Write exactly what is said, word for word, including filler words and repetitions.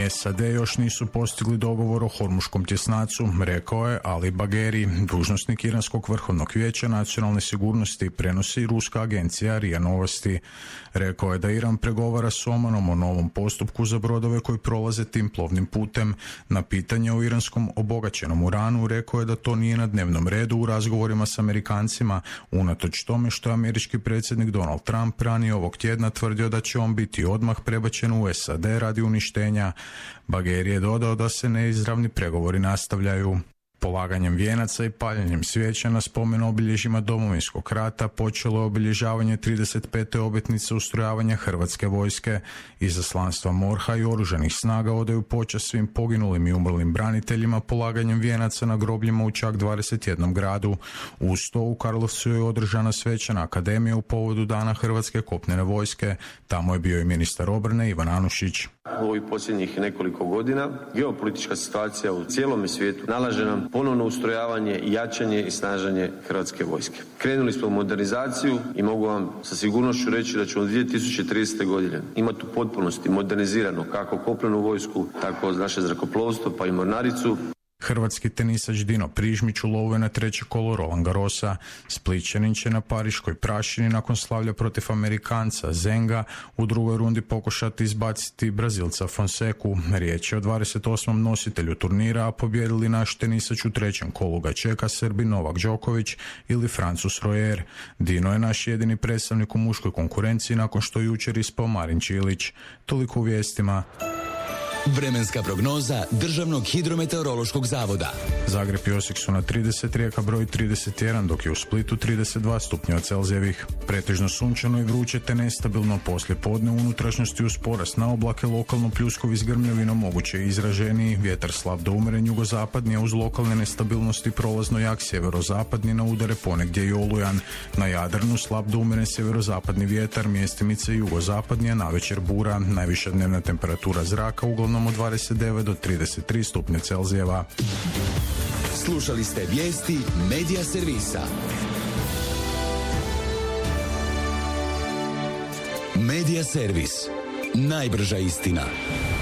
S A D još nisu postigli dogovor o Hormuškom tjesnacu, rekao je Ali Bagheri, dužnosnik Iranskog vrhovnog vijeća nacionalne sigurnosti, prenosi ruska agencija R I A Novosti. Rekao je da Iran pregovara s Omanom o novom postupku za brodove koji prolaze tim plovnim putem. Na pitanje o iranskom obogaćenom uranu rekao je da to nije na dnevnom redu u razgovorima s Amerikancima, unatoč tome što je američki predsjednik Donald Trump ranije ovog tjedna tvrdio da će on biti odmah prebačen u S A D radi uništenja. Bagheri je dodao da se neizravni pregovori nastavljaju. Polaganjem vijenaca i paljenjem svijeća na spomen obilježjima Domovinskog rata počelo je obilježavanje trideset pete obljetnice ustrojavanja Hrvatske vojske. Izaslanstva MORH-a i oružanih snaga odaju počast svim poginulim i umrlim braniteljima polaganjem vijenaca na grobljima u čak dvadeset jednom gradu. Uz to u Karlovcu je održana svečana akademija u povodu Dana Hrvatske kopnene vojske. Tamo je bio i ministar obrane Ivan Anušić. U ovih posljednjih nekoliko godina geopolitička situacija u cijelom svijetu nalaže nam ponovno ustrojavanje, jačanje i snaženje Hrvatske vojske. Krenuli smo u modernizaciju i mogu vam sa sigurnošću reći da ćemo od dvije tisuće tridesete godine imati u potpunosti modernizirano kako kopnenu vojsku, tako naše zrakoplovstvo pa i mornaricu. Hrvatski tenisač Dino Prižmić ulovio na treće kolo Roland Garrosa. Splićanin će na pariškoj prašini nakon slavlja protiv Amerikanca Zenga u drugoj rundi pokušati izbaciti Brazilca Fonseku. Riječ je o dvadeset osmom nositelju turnira, a pobjedili naš tenisač u trećem kolu ga čeka Srbin Novak Đoković ili Francuz Rojer. Dino je naš jedini predstavnik u muškoj konkurenciji nakon što jučer ispao Marin Čilić. Toliko u vijestima. Vremenska prognoza Državnog hidrometeorološkog zavoda. Zagreb i Osijek su na trideset, Rijeka broj trideset jedan, dok je u Splitu trideset dva stupnjeva Celzijevih. Pretežno sunčano i vruće te nestabilno poslije podne, u unutrašnjosti uz porast na oblake, lokalno pljuskovi s grmljavinom, moguće izraženiji, vjetar slab do umeren jugozapadni, a uz lokalne nestabilnosti prolazno jak sjeverozapadni, na udare ponegdje i olujan. Na Jadranu slab do umeren sjeverozapadni vjetar, mjestimice jugozapadni, a navečer bura. Najviša dnevna temperatura zraka uglavnom od dvadeset devet do trideset tri stupnja Celzijeva. Slušali ste vijesti Medija servisa. Medija servis. Najbrža istina.